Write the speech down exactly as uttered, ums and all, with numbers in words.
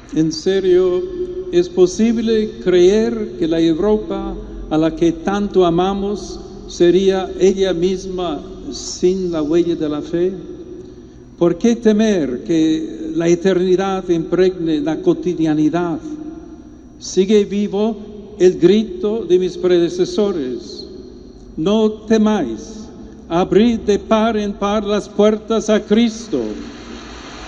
En serio, ¿es posible creer que la Europa a la que tanto amamos sería ella misma sin la huella de la fe? ¿Por qué temer que la eternidad impregne la cotidianidad? Sigue vivo el grito de mis predecesores: no temáis, abrid de par en par las puertas a Cristo.